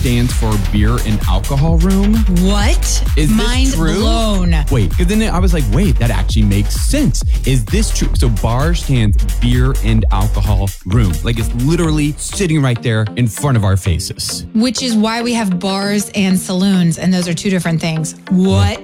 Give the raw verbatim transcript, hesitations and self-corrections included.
stands for beer and alcohol room. What? Is Mind this true? blown. Wait, because then I was like, wait, that actually makes sense. Is this true? So bar stands beer and alcohol room. Like it's literally sitting right there in front of our faces. Which is why we have bars and saloons, and those are two different things. What?